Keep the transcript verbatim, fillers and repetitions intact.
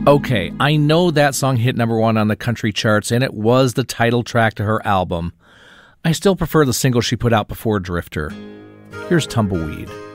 Okay, I know that song hit number one on the country charts, and it was the title track to her album. I still prefer the single she put out before Drifter. Here's Tumbleweed.